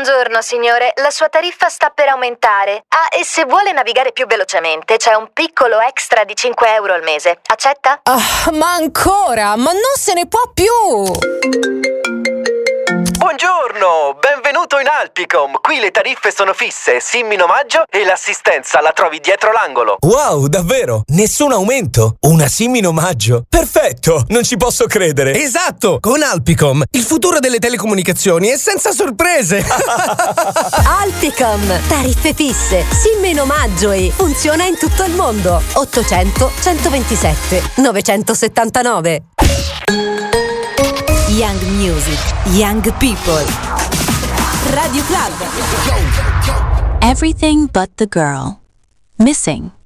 Buongiorno signore, la sua tariffa sta per aumentare. Ah, e se vuole navigare più velocemente c'è un piccolo extra di 5 euro al mese. Accetta? Ma ancora? Ma non se ne può più! Buongiorno, benvenuto in Alpicom. Qui le tariffe sono fisse, SIM in omaggio e l'assistenza la trovi dietro l'angolo. Wow, davvero? Nessun aumento? Una SIM in omaggio? Perfetto, non ci posso credere. Esatto, con Alpicom, il futuro delle telecomunicazioni è senza sorprese. Alpicom, tariffe fisse, SIM in omaggio e funziona in tutto il mondo. 800 127 979. Young Music, Young People. Radio Club. Everything but the girl. Missing.